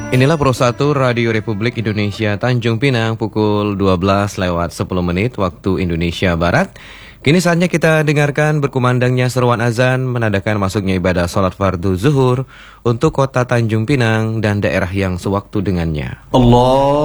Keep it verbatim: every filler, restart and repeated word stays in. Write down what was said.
Inilah Pro satu Radio Republik Indonesia Tanjung Pinang pukul dua belas lewat sepuluh menit waktu Indonesia Barat. Kini saatnya kita dengarkan berkumandangnya seruan azan menandakan masuknya ibadah sholat fardu zuhur untuk kota Tanjung Pinang dan daerah yang sewaktu dengannya. Allah